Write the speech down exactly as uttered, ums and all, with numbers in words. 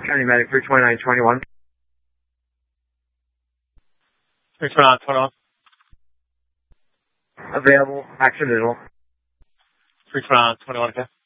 County Medic three twenty-nine twenty-one. three twenty-nine twenty-one. Available. Action visual. three twenty-nine twenty-one, okay.